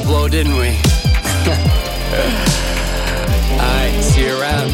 blow, didn't we? Alright, see you around.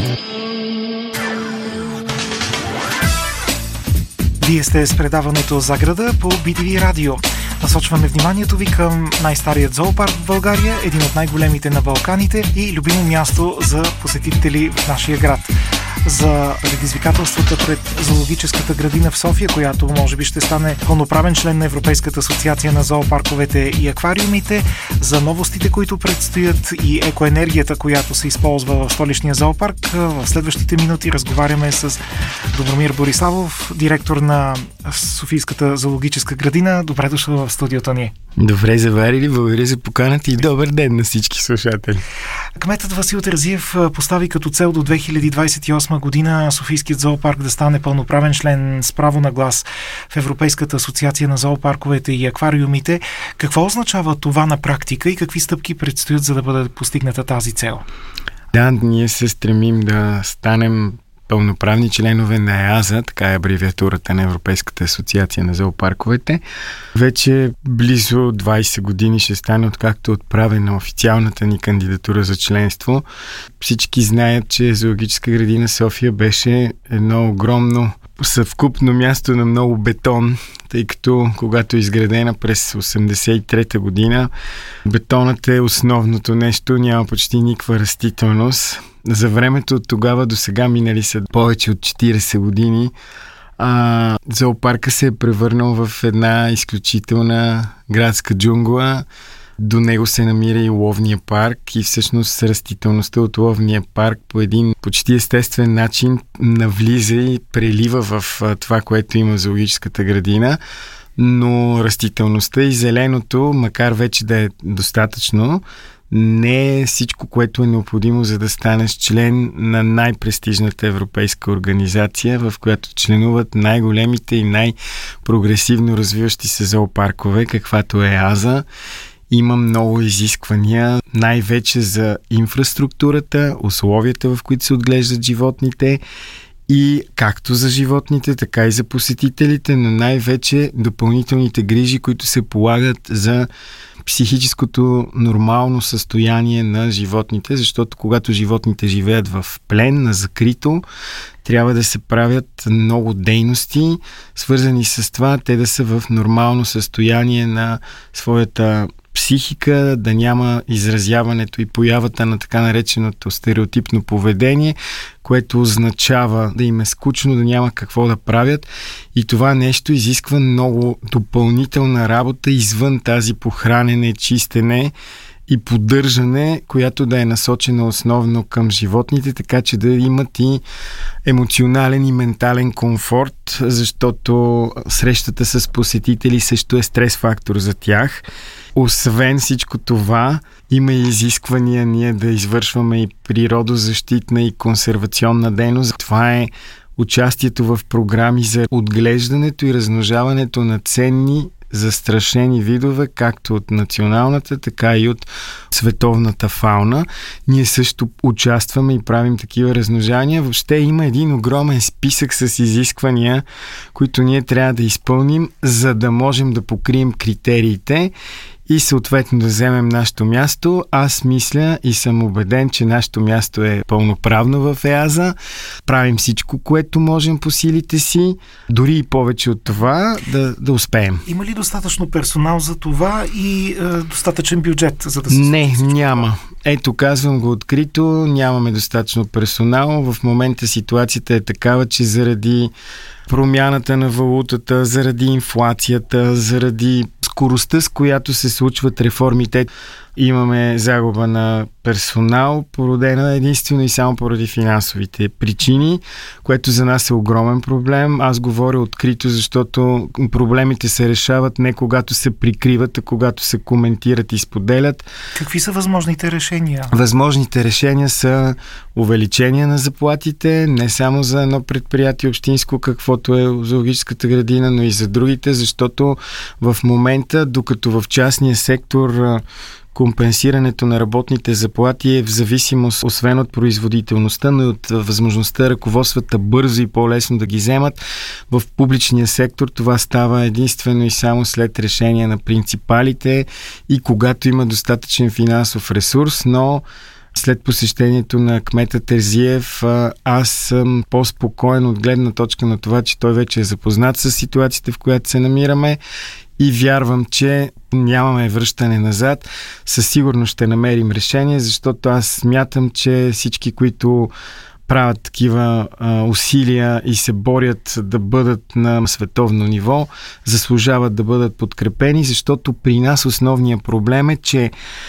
Вие сте с предаването "За града" по BTV Радио. Насочваме вниманието ви към най-старият зоопарк в България, един от най-големите на Балканите и любимо място за посетители в нашия град. За предизвикателствата пред зоологическата градина в София, която може би ще стане пълноправен член на Европейската асоциация на зоопарковете и аквариумите, за новостите, които предстоят и екоенергията, която се използва в столичния зоопарк. В следващите минути разговаряме с Добромир Бориславов, директор на Софийската зоологическа градина. Добре дошъл в студиото ни. Добре заварили, благодаря за поканата и добър ден на всички слушатели. Кметът Васил Терзиев постави като цел до 2028 година Софийският зоопарк да стане пълноправен член с право на глас в Европейската асоциация на зоопарковете и аквариумите. Какво означава това на практика и какви стъпки предстоят, за да бъде постигната тази цел? Да, ние се стремим да станем пълноправни членове на ЕАЗа, така е абревиатурата на Европейската асоциация на зоопарковете. Вече близо 20 години ще стане откакто отправена официалната ни кандидатура за членство. Всички знаят, че зоологическа градина София беше едно огромно съвкупно място на много бетон, тъй като когато е изградена през 1983 година, бетонът е основното нещо, няма почти никаква растителност. За времето от тогава до сега минали са повече от 40 години. Зоопарка се е превърнал в една изключителна градска джунгла. До него се намира и ловния парк и всъщност растителността от ловния парк по един почти естествен начин навлиза и прелива в това, което има в зоологическата градина. Но растителността и зеленото, макар вече да е достатъчно, не е всичко, което е необходимо, за да станеш член на най-престижната европейска организация, в която членуват най-големите и най-прогресивно развиващи се зоопаркове, каквато е ЕАЗа. Има много изисквания, най-вече за инфраструктурата, условията, в които се отглеждат животните и както за животните, така и за посетителите, но най-вече допълнителните грижи, които се полагат за психическото нормално състояние на животните, защото когато животните живеят в плен, на закрито, трябва да се правят много дейности, свързани с това те да са в нормално състояние на своята психика, да няма изразяването и появата на така нареченото стереотипно поведение, което означава да им е скучно, да няма какво да правят, и това нещо изисква много допълнителна работа извън тази похранене, чистене и поддържане, която да е насочена основно към животните, така че да имат и емоционален и ментален комфорт, защото срещата с посетители също е стрес фактор за тях. Освен всичко това, има и изисквания ние да извършваме и природозащитна и консервационна дейност. Това е участието в програми за отглеждането и размножаването на ценни застрашени видове, както от националната, така и от световната фауна. Ние също участваме и правим такива размножания. Въобще има един огромен списък с изисквания, които ние трябва да изпълним, за да можем да покрием критериите и съответно да вземем нашето място. Аз мисля и съм убеден, че нашето място е пълноправно в ЕАЗа. Правим всичко, което можем по силите си, дори и повече от това да успеем. Има ли достатъчно персонал за това и достатъчен бюджет, за да се... Не, няма. Ето, казвам го открито, нямаме достатъчно персонал. В момента ситуацията е такава, че заради промяната на валутата, заради инфлацията, заради скоростта, с която се случват реформите, имаме загуба на персонал, породена единствено и само поради финансовите причини, което за нас е огромен проблем. Аз говоря открито, защото проблемите се решават не когато се прикриват, а когато се коментират и споделят. Какви са възможните решения? Възможните решения са увеличение на заплатите, не само за едно предприятие общинско, каквото е зоологическата градина, но и за другите, защото в момента, докато в частния сектор компенсирането на работните заплати е в зависимост освен от производителността, но и от възможността ръководствата бързо и по-лесно да ги вземат. В публичния сектор това става единствено и само след решение на принципалите и когато има достатъчен финансов ресурс, но след посещението на кмета Терзиев, аз съм по-спокоен от гледна точка на това, че той вече е запознат с ситуацията, в която се намираме и вярвам, че нямаме връщане назад. Със сигурност ще намерим решение, защото аз смятам, че всички, които правят такива усилия и се борят да бъдат на световно ниво, заслужават да бъдат подкрепени, защото при нас основният проблем е, че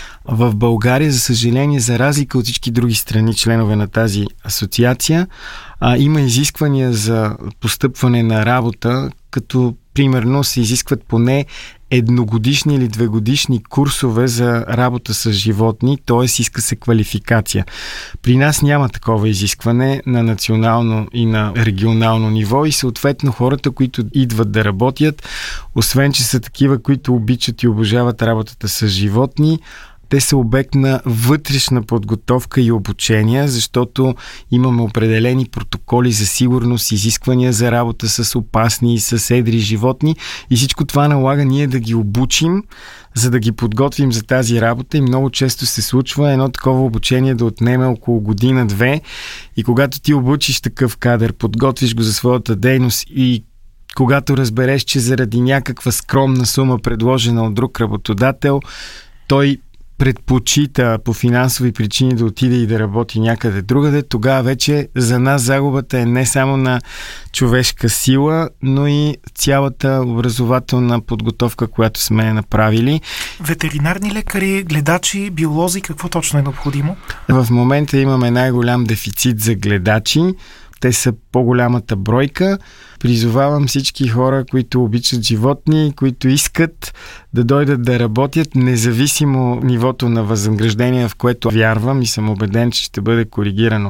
в България, за съжаление, за разлика от всички други страни, членове на тази асоциация, има изисквания за постъпване на работа, като примерно се изискват поне едногодишни или двегодишни курсове за работа с животни, т.е. иска се квалификация. При нас няма такова изискване на национално и на регионално ниво и съответно хората, които идват да работят, освен че са такива, които обичат и обожават работата с животни, те са обект на вътрешна подготовка и обучение, защото имаме определени протоколи за сигурност, изисквания за работа с опасни и с едри животни и всичко това налага ние да ги обучим, за да ги подготвим за тази работа и много често се случва едно такова обучение да отнеме около година-две и когато ти обучиш такъв кадър, подготвиш го за своята дейност и когато разбереш, че заради някаква скромна сума, предложена от друг работодател, той предпочита по финансови причини да отиде и да работи някъде другаде, тогава вече за нас загубата е не само на човешка сила, но и цялата образователна подготовка, която сме направили. Ветеринарни лекари, гледачи, биолози, какво точно е необходимо? В момента имаме най-голям дефицит за гледачи. Те са по-голямата бройка. Призовавам всички хора, които обичат животни, които искат да дойдат да работят, независимо нивото на възнаграждение, в което вярвам и съм убеден, че ще бъде коригирано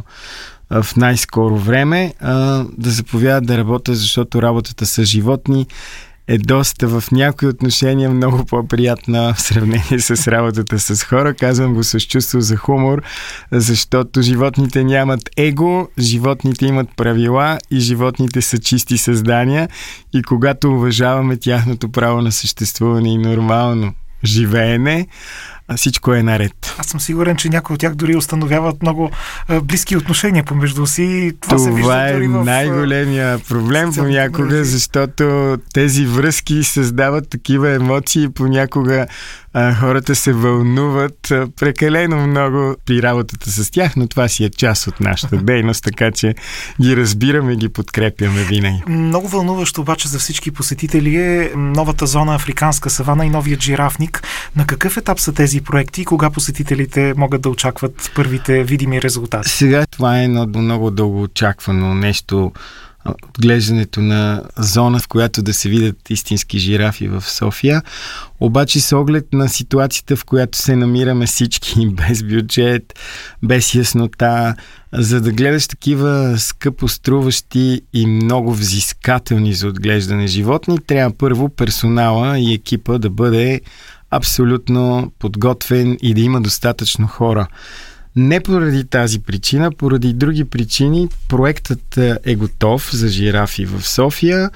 в най-скоро време, да заповядат да работят, защото работата с животни е доста в някои отношения много по-приятна в сравнение с работата с хора. Казвам го с чувство за хумор, защото животните нямат его, животните имат правила и животните са чисти създания и когато уважаваме тяхното право на съществуване и нормално живеене, всичко е наред. Аз съм сигурен, че някои от тях дори установяват много близки отношения помежду си. Това е най-големия проблем понякога, защото тези връзки създават такива емоции, понякога хората се вълнуват прекалено много при работата с тях, но това си е част от нашата дейност, така че ги разбираме и ги подкрепяме винаги. Много вълнуващо обаче за всички посетители е новата зона Африканска савана и новият жирафник. На какъв етап са тези проекти и кога посетителите могат да очакват първите видими резултати? Сега това е едно много дълго очаквано нещо, отглеждането на зона, в която да се видят истински жирафи в София. Обаче с оглед на ситуацията, в която се намираме всички, без бюджет, без яснота, за да гледаш такива скъпо струващи и много взискателни за отглеждане животни, трябва първо персонала и екипа да бъде абсолютно подготвен и да има достатъчно хора. Не поради тази причина, поради други причини проектът е готов за жирафи в София,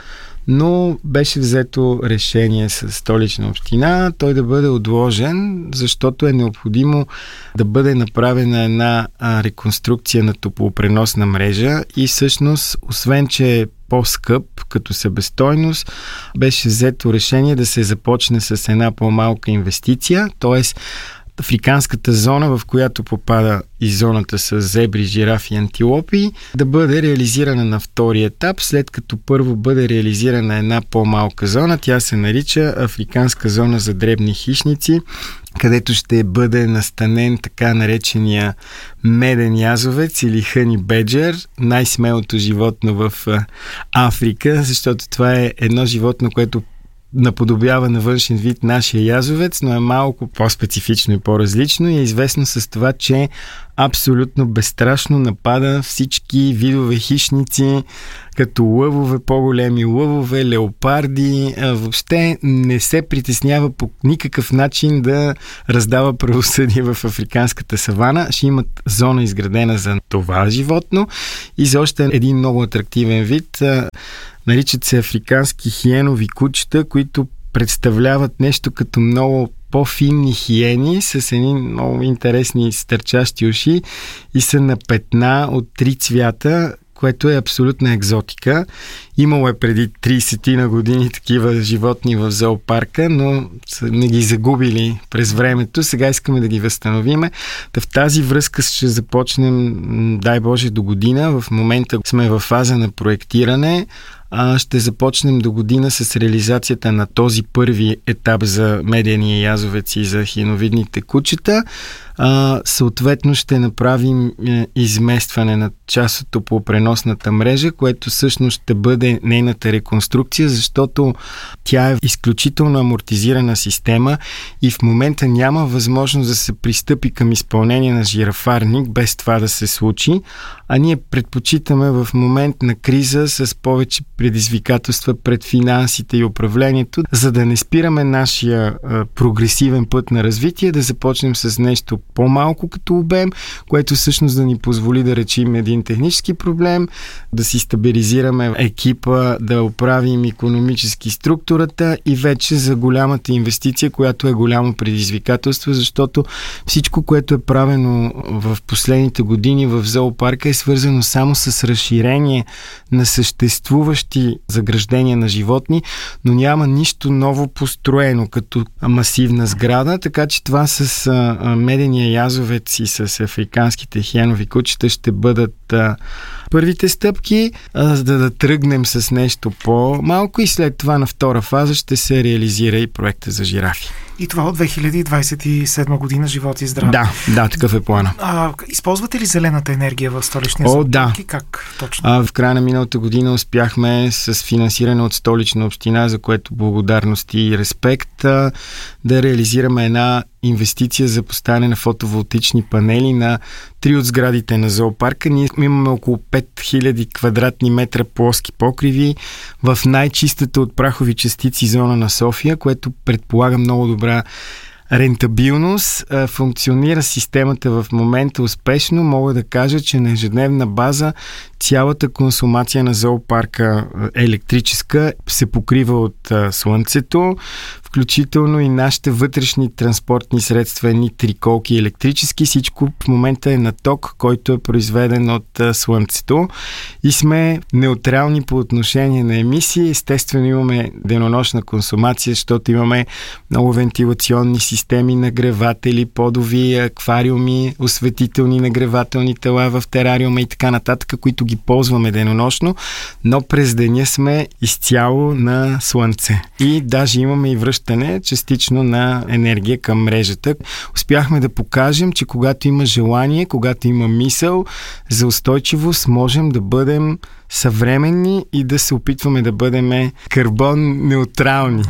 но беше взето решение с Столична община той да бъде отложен, защото е необходимо да бъде направена една реконструкция на топлопреносна мрежа и всъщност, освен че е по-скъп като себестойност, беше взето решение да се започне с една по-малка инвестиция, т.е. африканската зона, в която попада и зоната с зебри, жирафи и антилопи, да бъде реализирана на втори етап, след като първо бъде реализирана една по-малка зона. Тя се нарича Африканска зона за дребни хищници, където ще бъде настанен така наречения меден язовец или хъни беджер, най-смелото животно в Африка, защото това е едно животно, което наподобява на външен вид нашия язовец, но е малко по-специфично и по-различно и е известно с това, че абсолютно безстрашно напада всички видове хищници, като лъвове, по-големи лъвове, леопарди. Въобще не се притеснява по никакъв начин да раздава правосъдие в африканската савана. Ще имат зона изградена за това животно и за още един много атрактивен вид. Наричат се африкански хиенови кучета, които представляват нещо като много по-финни хиени с едни много интересни стърчащи уши и са на петна от 3 цвята, което е абсолютна екзотика. Имало е преди 30 на години такива животни в зоопарка, но са не ги загубили през времето. Сега искаме да ги възстановиме. В тази връзка ще започнем, дай Боже, до година. В момента сме в фаза на проектиране. Ще започнем до година с реализацията на този първи етап за медения язовец и за хиеновидните кучета. Съответно ще направим изместване на част от топлопреносната мрежа, което всъщност ще бъде нейната реконструкция, защото тя е изключително амортизирана система и в момента няма възможност да се пристъпи към изпълнение на жирафарник без това да се случи, а ние предпочитаме в момент на криза с повече предизвикателства пред финансите и управлението, за да не спираме нашия прогресивен път на развитие, да започнем с нещо по-малко като обем, което всъщност да ни позволи да речим един технически проблем, да си стабилизираме екипа, да оправим икономически структурата и вече за голямата инвестиция, която е голямо предизвикателство, защото всичко, което е правено в последните години в зоопарка е свързано само с разширение на съществуващи заграждения на животни, но няма нищо ново построено като масивна сграда, така че това с медения язовец и с африканските хиенови кучета ще бъдат първите стъпки, за да тръгнем с нещо по-малко и след това на втора фаза ще се реализира и проекта за жирафи. И това от 2027 година, живот и здраве. Да, такъв е плана. Използвате ли зелената енергия в столичния зоопарк? Да. Как точно? В края на миналата година успяхме с финансиране от Столична община, за което благодарности и респект, да реализираме една инвестиция за поставяне на фотоволтични панели на 3 от сградите на зоопарка. Ние имаме около 5000 квадратни метра плоски покриви в най-чистата от прахови частици зона на София, което предполага много добра рентабилност. Функционира системата в момента успешно. Мога да кажа, че на ежедневна база цялата консумация на зоопарка електрическа се покрива от слънцето, включително и нашите вътрешни транспортни средства, едни триколки електрически. Всичко в момента е на ток, който е произведен от слънцето и сме неутрални по отношение на емисии. Естествено имаме денонощна консумация, защото имаме много вентилационни системи, нагреватели, подови, аквариуми, осветителни нагревателни тела в терариума и така нататък, които ги ползваме денонощно, но през деня сме изцяло на слънце. И даже имаме и връщане частично на енергия към мрежата. Успяхме да покажем, че когато има желание, когато има мисъл за устойчивост, можем да бъдем съвременни и да се опитваме да бъдем карбон неутрални.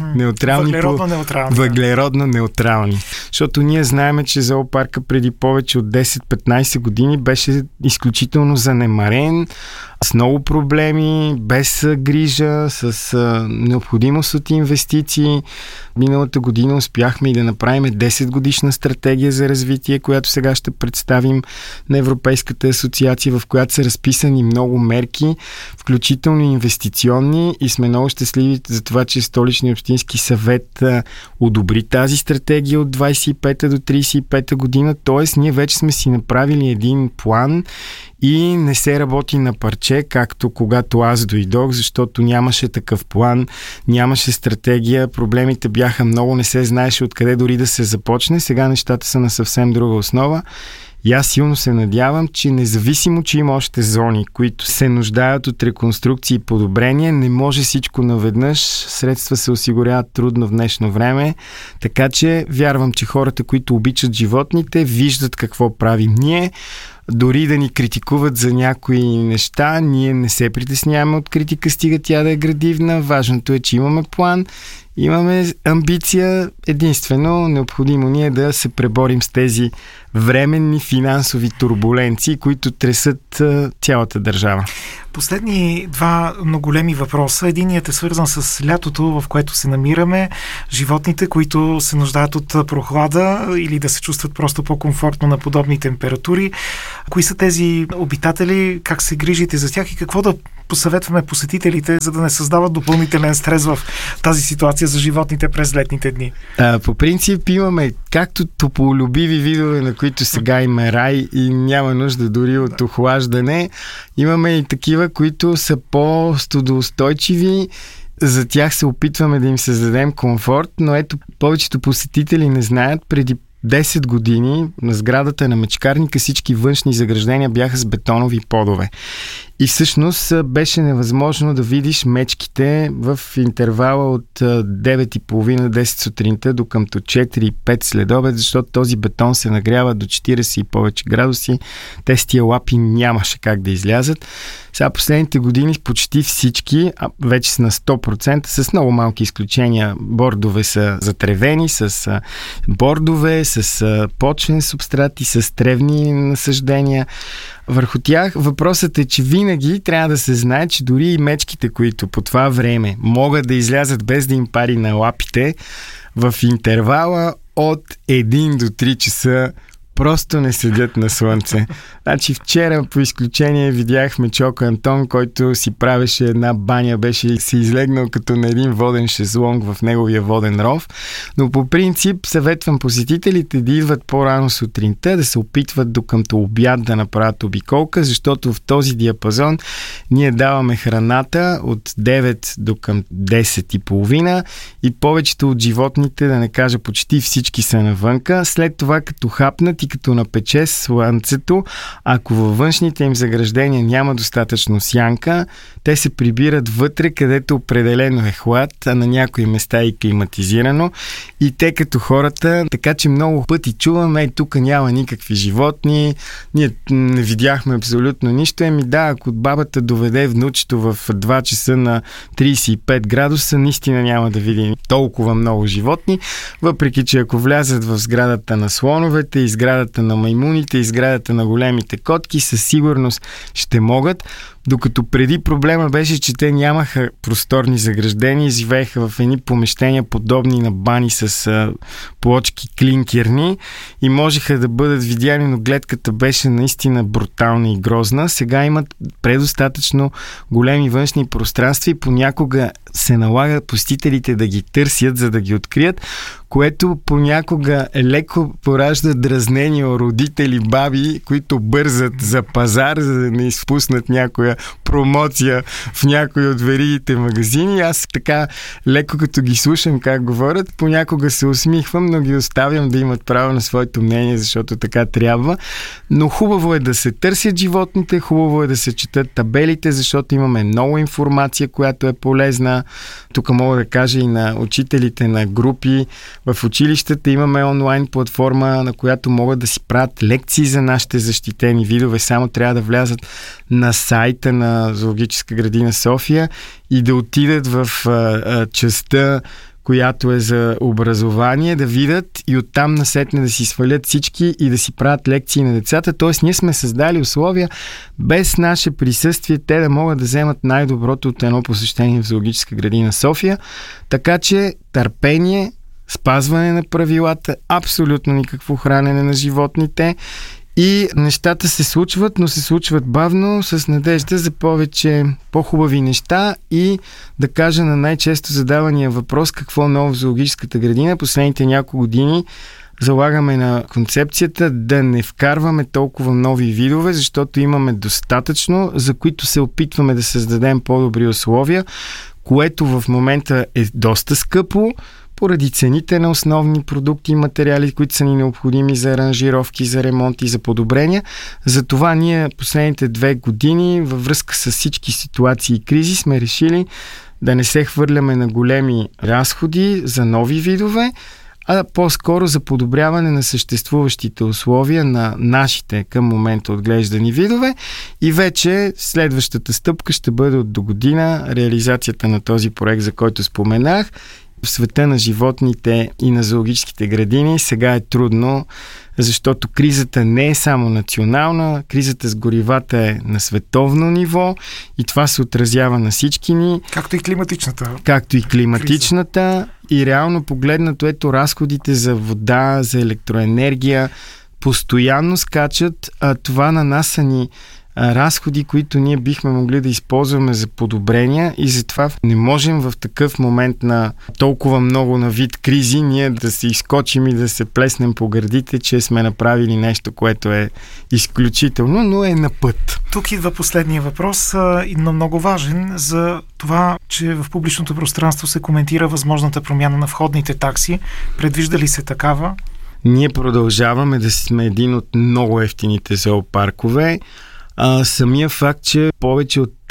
Въглеродно неутрални. Защото ние знаем, че зоопарка преди повече от 10-15 години беше изключително занемарен, с много проблеми, без грижа, с необходимост от инвестиции. Миналата година успяхме и да направим 10-годишна стратегия за развитие, която сега ще представим на Европейската асоциация, в която са разписани много мерки, включително инвестиционни, и сме много щастливи за това, че Столичния общински съвет одобри тази стратегия от 25-та до 35-та година. Тоест, ние вече сме си направили един план и не се работи на парче, както когато аз дойдох, защото нямаше такъв план, нямаше стратегия, проблемите бяха много, не се знаеше откъде дори да се започне. Сега нещата са на съвсем друга основа. И аз силно се надявам, че независимо, че има още зони, които се нуждаят от реконструкции и подобрение, не може всичко наведнъж. Средства се осигуряват трудно в днешно време. Така че вярвам, че хората, които обичат животните, виждат какво правим ние. Дори да ни критикуват за някои неща, ние не се притесняваме от критика, стига тя да е градивна. Важното е, че имаме план, имаме амбиция. Единствено, необходимо ни е да се преборим с тези временни финансови турбуленции, които тресат цялата държава. Последни два много големи въпроса. Единият е свързан с лятото, в което се намираме. Животните, които се нуждаят от прохлада или да се чувстват просто по-комфортно на подобни температури. Кои са тези обитатели? Как се грижите за тях и какво да посъветваме посетителите, за да не създават допълнителен стрес в тази ситуация за животните през летните дни? По принцип имаме както тополюбиви видове, на които сега има рай и няма нужда дори от охлаждане. Имаме и такива, които са по-студоустойчиви. За тях се опитваме да им създадем комфорт, но ето повечето посетители не знаят, преди 10 години на сградата на мечкарника всички външни заграждения бяха с бетонови подове. И всъщност беше невъзможно да видиш мечките в интервала от 9:30-10 сутринта до къмто 4-5 следобед, защото този бетон се нагрява до 40 и повече градуси. Те с тия лапи нямаше как да излязат. Сега последните години почти всички, вече са на 100%, с много малки изключения, бордове са затревени, с бордове, с почвен субстрат и с тревни насъждения. Върху тях въпросът е, че винаги трябва да се знае, че дори и мечките, които по това време могат да излязат без да им пари на лапите, в интервала от 1 до 3 часа просто не седят на слънце. Значи вчера по изключение видяхме Чоко Антон, който си правеше една баня, беше се излегнал като на един воден шезлонг в неговия воден ров. Но по принцип съветвам посетителите да идват по-рано сутринта, да се опитват до къмто обяд да направят обиколка, защото в този диапазон ние даваме храната от 9 до към 10:30 и повечето от животните, да не кажа почти всички, са навънка. След това като хапнат и като напече слънцето, ако във външните им заграждения няма достатъчно сянка, те се прибират вътре, където определено е хлад, а на някои места и климатизирано. И те като хората, така че много пъти чуваме, тук няма никакви животни, ние не видяхме абсолютно нищо. Ако бабата доведе внучето в 2 часа на 35 градуса, наистина няма да види толкова много животни, въпреки че ако влязат в сградата на слоновете, изградата на маймуните, изградата на големите котки, със сигурност ще могат. Докато преди проблема беше, че те нямаха просторни заграждения, живееха в едни помещения подобни на бани с плочки клинкерни и можеха да бъдат видяни, но гледката беше наистина брутална и грозна. Сега имат предостатъчно големи външни пространства и понякога се налага посетителите да ги търсят, за да ги открият, което понякога леко поражда дразнени родители, баби, които бързат за пазар, за да не изпуснат някоя промоция в някои от веригите магазини. Аз така леко като ги слушам как говорят, понякога се усмихвам, но ги оставям да имат право на своето мнение, защото така трябва. Но хубаво е да се търсят животните, хубаво е да се четат табелите, защото имаме много информация, която е полезна. Тук мога да кажа и на учителите на групи. В училищата имаме онлайн платформа, на която могат да си правят лекции за нашите защитени видове. Само трябва да влязат на сайта на Зоологическа градина София и да отидат в частта, която е за образование, да видят и оттам насетне да си свалят всички и да си правят лекции на децата. Тоест ние сме създали условия без наше присъствие те да могат да вземат най-доброто от едно посещение в Зоологическа градина София. Така че търпение, спазване на правилата, абсолютно никакво хранене на животните и нещата се случват, но се случват бавно, с надежда за повече по-хубави неща и да кажа на най-често задавания въпрос какво ново в Зоологическата градина. Последните няколко години залагаме на концепцията да не вкарваме толкова нови видове, защото имаме достатъчно, за които се опитваме да създадем по-добри условия, което в момента е доста скъпо, поради цените на основни продукти и материали, които са ни необходими за аранжировки, за ремонти, за подобрения. Затова ние последните 2 години във връзка с всички ситуации и кризи сме решили да не се хвърляме на големи разходи за нови видове, а по-скоро за подобряване на съществуващите условия на нашите към момента отглеждани видове и вече следващата стъпка ще бъде от до година реализацията на този проект, за който споменах. В света на животните и на зоологическите градини сега е трудно, защото кризата не е само национална, кризата с горивата е на световно ниво и това се отразява на всички ни. Както и климатичната. Криза. И реално погледнато, ето разходите за вода, за електроенергия постоянно скачат, а това на нас са ни разходи, които ние бихме могли да използваме за подобрения и затова не можем в такъв момент на толкова много на вид кризи ние да се изскочим и да се плеснем по гърдите, че сме направили нещо, което е изключително, но е на път. Тук идва последния въпрос, но много важен за това, че в публичното пространство се коментира възможната промяна на входните такси. Предвижда ли се такава? Ние продължаваме да сме един от много евтините зоопаркове. Самия факт, че повече от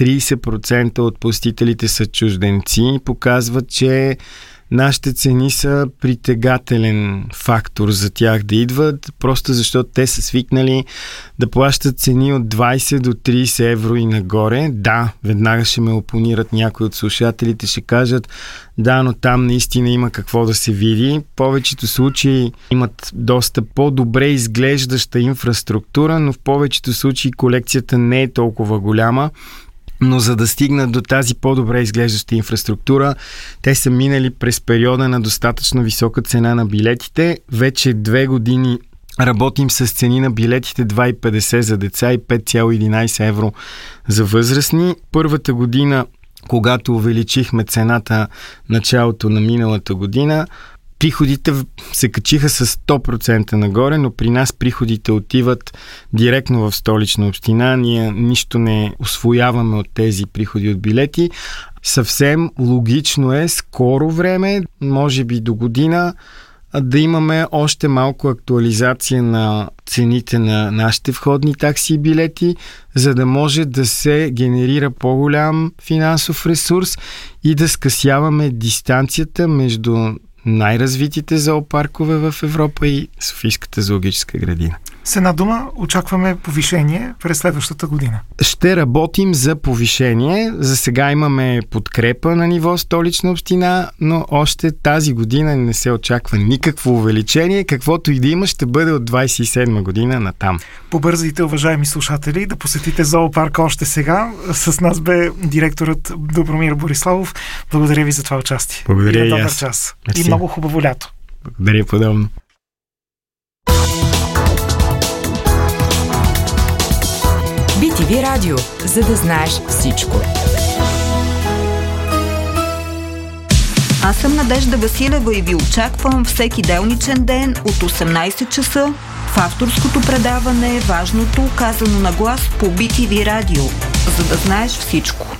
30% от посетителите са чужденци, показват, че нашите цени са притегателен фактор за тях да идват, просто защото те са свикнали да плащат цени от 20 до 30 евро и нагоре. Да, веднага ще ме опонират някои от слушателите, ще кажат, да, но там наистина има какво да се види. В повечето случаи имат доста по-добре изглеждаща инфраструктура, но в повечето случаи колекцията не е толкова голяма. Но за да стигнат до тази по-добре изглеждаща инфраструктура, те са минали през периода на достатъчно висока цена на билетите. Вече 2 години работим с цени на билетите 2,50 за деца и 5,11 евро за възрастни. Първата година, когато увеличихме цената началото на миналата година, приходите се качиха с 100% нагоре, но при нас приходите отиват директно в Столична община. Ние нищо не усвояваме от тези приходи от билети. Съвсем логично е скоро време, може би до година, да имаме още малко актуализация на цените на нашите входни такси и билети, за да може да се генерира по-голям финансов ресурс и да скъсяваме дистанцията между най-развитите зоопаркове в Европа и Софийската зоологическа градина. С една дума, очакваме повишение през следващата година. Ще работим за повишение. За сега имаме подкрепа на ниво Столична община, но още тази година не се очаква никакво увеличение. Каквото и да има, ще бъде от 27 година натам. Побързайте, уважаеми слушатели, да посетите зоопарка още сега. С нас бе директорът Добромир Бориславов. Благодаря ви за това участие. Благодаря и добър аз. час. Мерси. И много хубаво лято. Благодаря подобно. BTV Радио, за да знаеш всичко. Аз съм Надежда Василева и ви очаквам всеки делничен ден от 18 часа в авторското предаване "Важното казано на глас" по BTV Радио, за да знаеш всичко.